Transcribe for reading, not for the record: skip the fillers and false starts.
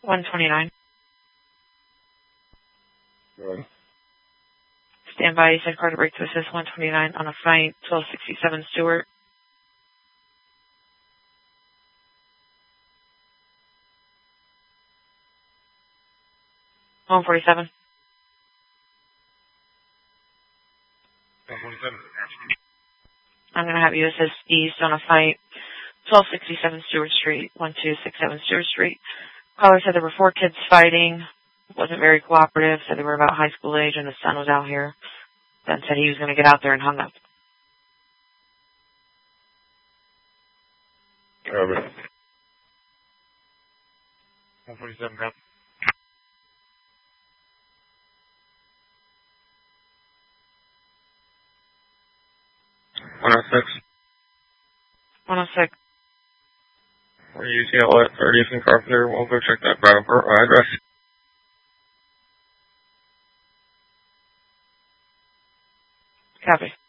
129. Good. Stand by. You said car to brake to assist 129 on a fight 1267 Stewart. Home 47. 127. I'm going to have you assist east on a fight 1267 Stewart Street, 1267 Stewart Street. Caller said there were 4 kids fighting. Wasn't very cooperative. Said they were about high school age and the son was out here. Then said he was going to get out there and hung up. Over. 147, copy. 106. 106. We're UCL at 30th and Carpenter. We'll go check that private address. Copy.